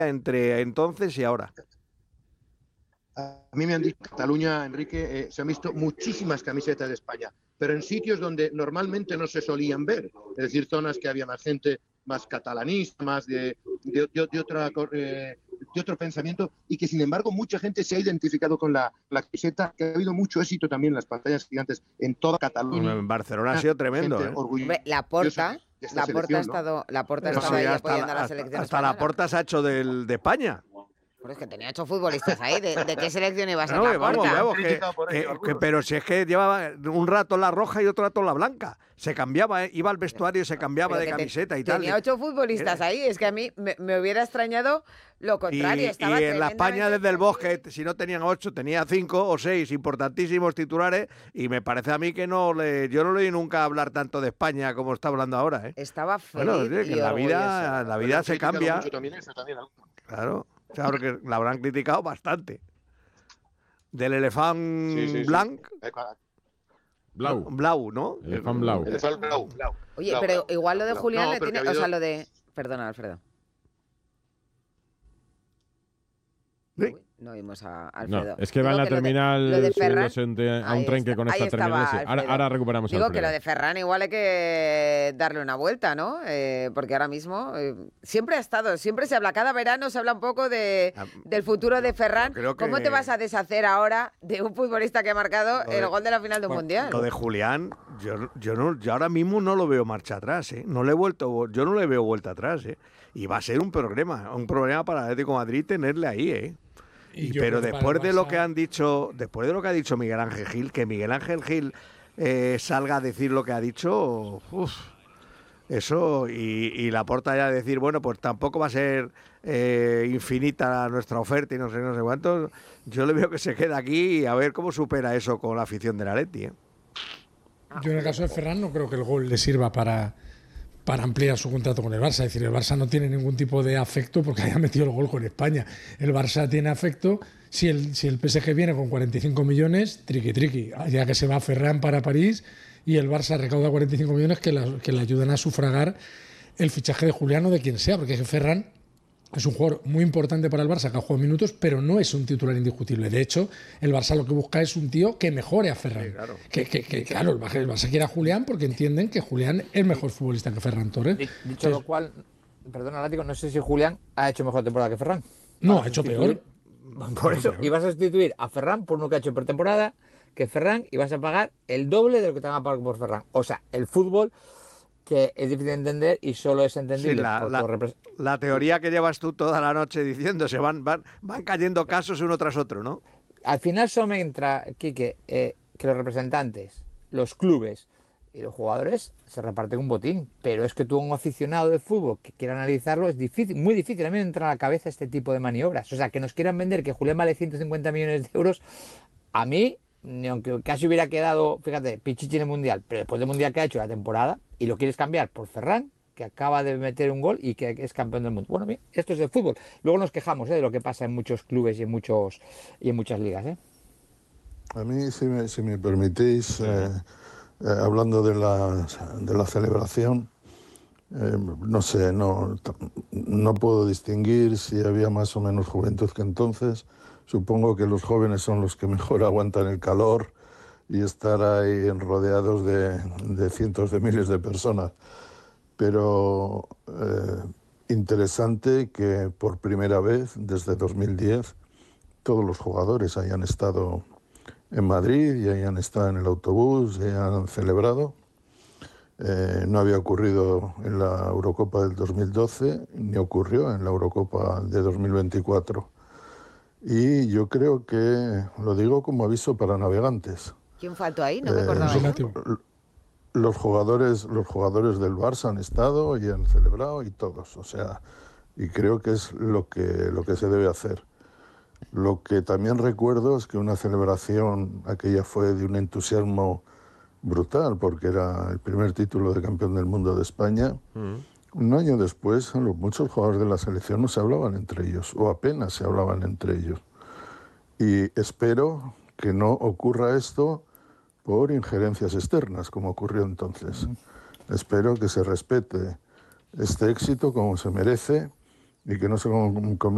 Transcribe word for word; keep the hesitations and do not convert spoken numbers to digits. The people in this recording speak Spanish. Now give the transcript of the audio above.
entre entonces y ahora. A mí me han dicho que en Cataluña, Enrique, eh, se han visto muchísimas camisetas de España, pero en sitios donde normalmente no se solían ver, es decir, zonas que había más gente, más catalanista, más de, de, de, de, otra, eh, de otro pensamiento, y que sin embargo mucha gente se ha identificado con la, la camiseta, que ha habido mucho éxito también en las pantallas gigantes en toda Cataluña. En Barcelona ha sido tremendo, ¿eh? La Porta, la Porta ha estado, la Porta ha estado ahí apoyando a la selección hasta española. la Porta se ha hecho del, de España. Pero es que tenía ocho futbolistas ahí. ¿De, de qué selección iba a ser no, la vamos, Porta? vamos, que, que, que, pero si es que llevaba un rato la roja y otro rato la blanca. Se cambiaba, ¿eh? Iba al vestuario y se cambiaba pero de camiseta te, y tal. Tenía ocho futbolistas Era. ahí. Es que a mí me, me hubiera extrañado lo contrario. Y, Estaba y en la España desde el Bosque, si no tenían ocho, tenía cinco o seis importantísimos titulares. Y me parece a mí que no le, yo no le oí nunca hablar tanto de España como está hablando ahora, ¿eh? Estaba feliz bueno, sí, que y la vida, orgulloso. la vida se cambia. También eso, también. Claro. O sea, porque la habrán criticado bastante. Del elefant sí, sí, sí. blanc. Blau. Blau, ¿no? Elefant blau. Elefant blau. blau. Oye, blau, pero blau. igual lo de blau. Julián no, le tiene... habido... O sea, lo de... Perdona, Alfredo. ¿Sí? Uy, no vimos a Alfredo. No, es que va en la terminal lo de, lo de subiéndose a un tren que conecta terminales. Sí. Ahora, ahora recuperamos a Digo Alfredo. que lo de Ferran igual hay que darle una vuelta, ¿no? Eh, porque ahora mismo eh, siempre ha estado, siempre se habla, cada verano se habla un poco de, del futuro de Ferran. Que... ¿Cómo te vas a deshacer ahora de un futbolista que ha marcado de, el gol de la final de un bueno, mundial? Lo de Julián, yo, yo, no, yo ahora mismo no lo veo marcha atrás, ¿eh? No le he vuelto, yo no le veo vuelta atrás, ¿eh? Y va a ser un problema, un problema para el Atlético de Madrid tenerle ahí, ¿eh? Y pero después de lo que han dicho, después de lo que ha dicho Miguel Ángel Gil, que Miguel Ángel Gil eh, salga a decir lo que ha dicho, uf, eso, y, y Laporta ya a decir, bueno, pues tampoco va a ser eh, infinita nuestra oferta y no sé, no sé cuántos, yo le veo que se queda aquí y a ver cómo supera eso con la afición del Atleti, ¿eh? Yo en el caso de Ferran no creo que el gol le sirva para... para ampliar su contrato con el Barça. Es decir, el Barça no tiene ningún tipo de afecto porque haya metido el gol con España. El Barça tiene afecto si el, si el P S G viene con cuarenta y cinco millones, triqui triqui, ya que se va Ferran para París y el Barça recauda cuarenta y cinco millones que, la, que le ayudan a sufragar el fichaje de Julián o de quien sea, porque Ferran es un jugador muy importante para el Barça que ha jugado minutos, pero no es un titular indiscutible. De hecho, el Barça lo que busca es un tío que mejore a Ferran. Sí, claro. Que, que, que, claro, el Barça quiere a Julián porque entienden que Julián es mejor futbolista que Ferran Torres. Dicho Entonces, lo cual, perdona, Látigo, no sé si Julián ha hecho mejor temporada que Ferran. No, ha hecho peor. Por eso, y vas a sustituir a Ferran por uno que ha hecho pretemporada que Ferran y vas a pagar el doble de lo que te van a pagar por Ferran. O sea, el fútbol... que es difícil de entender y solo es entendible. Sí, la, por la, repres- la teoría que llevas tú toda la noche diciendo, se van, van, van cayendo casos uno tras otro, ¿no? Al final solo entra, Quique, eh, que los representantes, los clubes y los jugadores se reparten un botín, pero es que tú, un aficionado de fútbol que quiera analizarlo, es difícil, muy difícil. A mí me entra a la cabeza este tipo de maniobras. O sea, que nos quieran vender que Julián vale ciento cincuenta millones de euros, a mí, ni aunque casi hubiera quedado, fíjate, Pichichi en el Mundial, pero después del Mundial que ha hecho la temporada, y lo quieres cambiar por Ferran, que acaba de meter un gol y que es campeón del mundo. Bueno, bien, esto es el fútbol. Luego nos quejamos ¿eh? de lo que pasa en muchos clubes y en muchos y en muchas ligas. ¿eh? A mí, si me, si me permitís, eh, eh, hablando de la, de la celebración, eh, no sé, no, no puedo distinguir si había más o menos juventud que entonces. Supongo que los jóvenes son los que mejor aguantan el calor y estar ahí rodeados de, de cientos de miles de personas. Pero eh, interesante que por primera vez desde dos mil diez todos los jugadores hayan estado en Madrid y hayan estado en el autobús y hayan celebrado. Eh, no había ocurrido en la Eurocopa del dos mil doce ni ocurrió en la Eurocopa de dos mil veinticuatro. Y yo creo que, lo digo como aviso para navegantes. ¿Quién faltó ahí? No me Eh, acordaba. los jugadores, los jugadores del Barça han estado y han celebrado y todos, o sea, y creo que es lo que, lo que se debe hacer. Lo que también recuerdo es que una celebración, aquella fue de un entusiasmo brutal, porque era el primer título de campeón del mundo de España. Mm. Un año después, los, muchos jugadores de la selección no se hablaban entre ellos, o apenas se hablaban entre ellos. Y espero que no ocurra esto por injerencias externas, como ocurrió entonces. Mm. Espero que se respete este éxito como se merece y que no se convierta